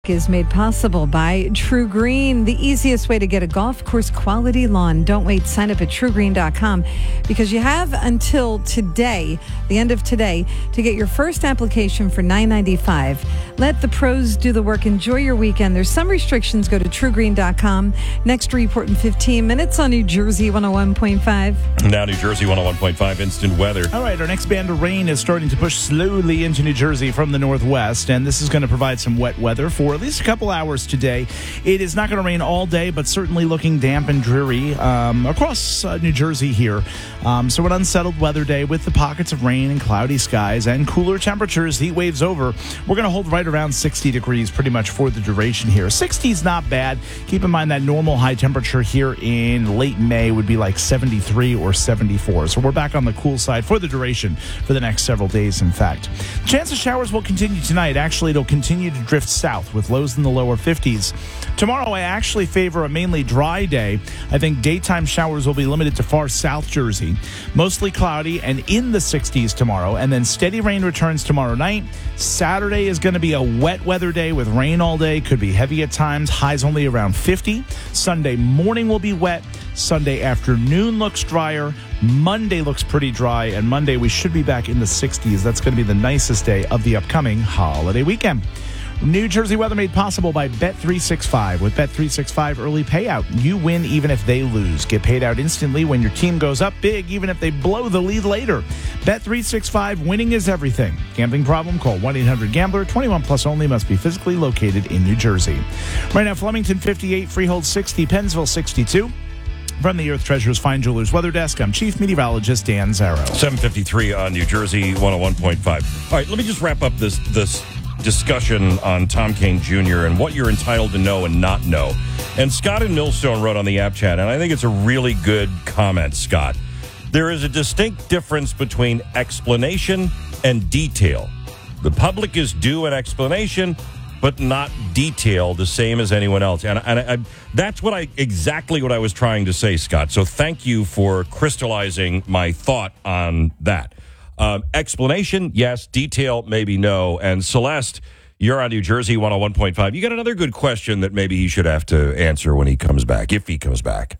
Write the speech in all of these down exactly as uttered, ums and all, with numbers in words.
Is made possible by True Green, the easiest way to get a golf course quality lawn. Don't wait. Sign up at true green dot com because you have until today, the end of today, to get your first application for nine ninety-five. Let the pros do the work. Enjoy your weekend. There's some restrictions. Go to true green dot com. Next report in fifteen minutes on New Jersey one oh one point five. Now New Jersey one oh one point five instant weather. All right, our next band of rain is starting to push slowly into New Jersey from the northwest, and this is going to provide some wet weather for at least a couple hours today. It is not going to rain all day, but certainly looking damp and dreary um, across uh, New Jersey here. Um, so an unsettled weather day with the pockets of rain and cloudy skies and cooler temperatures. Heat waves over. We're going to hold right around sixty degrees pretty much for the duration here. sixty is not bad. Keep in mind that normal high temperature here in late May would be like seventy-three or seventy-four. So we're back on the cool side for the duration for the next several days, in fact. Chance of showers will continue tonight. Actually, it'll continue to drift south with lows in the lower fifties. Tomorrow, I actually favor a mainly dry day. I think daytime showers will be limited to far south Jersey. Mostly cloudy and in the sixties tomorrow, and then steady rain returns tomorrow night. Saturday is going to be a wet weather day with rain all day. Could be heavy at times. Highs only around fifty. Sunday morning will be wet. Sunday afternoon looks drier. Monday looks pretty dry, and Monday we should be back in the sixties. That's going to be the nicest day of the upcoming holiday weekend. New Jersey weather made possible by Bet three sixty-five. With Bet three sixty-five early payout, you win even if they lose. Get paid out instantly when your team goes up big, even if they blow the lead later. Bet three sixty-five, winning is everything. Gambling problem? Call one eight hundred gambler. twenty-one plus only. Must be physically located in New Jersey. Right now, Flemington fifty-eight, Freehold sixty, Pennsville sixty-two. From the Earth Treasures Fine Jewelers Weather Desk, I'm Chief Meteorologist Dan Zarrow. seven fifty-three on New Jersey one oh one point five. All right, let me just wrap up this this discussion on Tom Kane Junior and what you're entitled to know and not know. And Scott in Millstone wrote on the app chat, and I think it's a really good comment, Scott. There is a distinct difference between explanation and detail. The public is due an explanation, but not detail the same as anyone else. And, and I, that's what I exactly what I was trying to say, Scott. So thank you for crystallizing my thought on that. Um, explanation, yes. Detail, maybe no. And Celeste, you're on New Jersey one oh one point five. You got another good question that maybe he should have to answer when he comes back, if he comes back.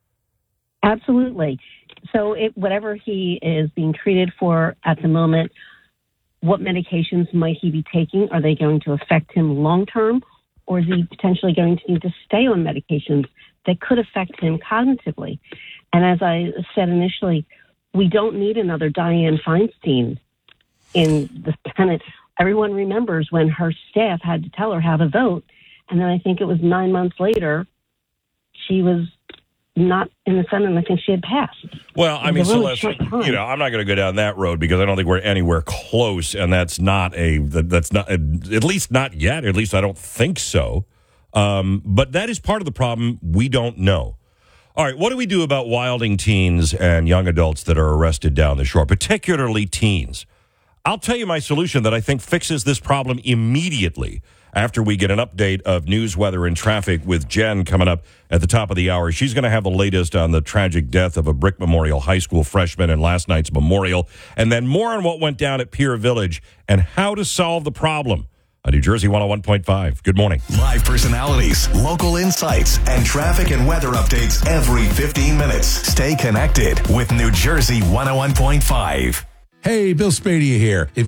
Absolutely. So it, whatever he is being treated for at the moment, what medications might he be taking? Are they going to affect him long-term, or is he potentially going to need to stay on medications that could affect him cognitively? And as I said initially, we don't need another Dianne Feinstein in the Senate. Everyone remembers when her staff had to tell her how to vote, and then I think it was nine months later, she was not in the Senate, and I think she had passed. Well, I mean, really Celeste, you know, I'm not going to go down that road because I don't think we're anywhere close, and that's not a, that's not, at least not yet, at least I don't think so. Um, but that is part of the problem. We don't know. All right, what do we do about wilding teens and young adults that are arrested down the shore, particularly teens? I'll tell you my solution that I think fixes this problem immediately after we get an update of news, weather, and traffic with Jen coming up at the top of the hour. She's going to have the latest on the tragic death of a Brick Memorial High School freshman in last night's memorial, and then more on what went down at Pier Village and how to solve the problem. On New Jersey one oh one point five. Good morning. Live personalities, local insights, and traffic and weather updates every fifteen minutes. Stay connected with New Jersey one oh one point five. Hey, Bill Spadea here. If